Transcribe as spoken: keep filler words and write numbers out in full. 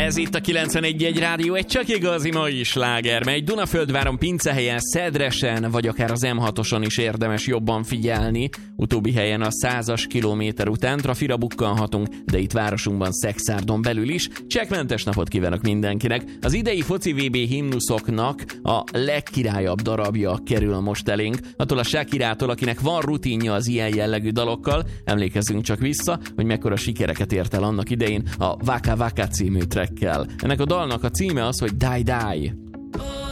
Ez itt a kilencvenegy egy Rádió, egy csak igazi mai sláger, mely Dunaföldváron, Pincehelyen, Szedresen, vagy akár az em hatoson is érdemes jobban figyelni. Utóbbi helyen a százas kilométer után trafira bukkanhatunk, de itt városunkban, Szekszárdon belül is. Csekkmentes napot kívánok mindenkinek! Az idei foci vé bé himnuszoknak a legkirályabb darabja kerül most elénk. Attól a Shakirától, akinek van rutinja az ilyen jellegű dalokkal, emlékezzünk csak vissza, hogy mekkora sikereket ért el annak idején a Waka Waka című trackkel. Ennek a dalnak a címe az, hogy Die Die.